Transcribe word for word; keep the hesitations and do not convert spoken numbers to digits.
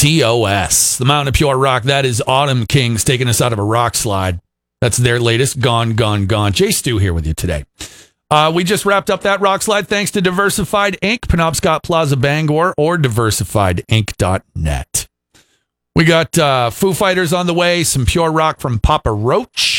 T O S, the Mountain of Pure Rock. That is Autumn Kings taking us out of a rock slide. That's their latest. Gone, Gone, Gone. Jay Stu here with you today. Uh, we just wrapped up that rock slide thanks to Diversified Incorporated, Penobscot Plaza, Bangor, or diversified inc dot net. We got uh, Foo Fighters on the way, some pure rock from Papa Roach.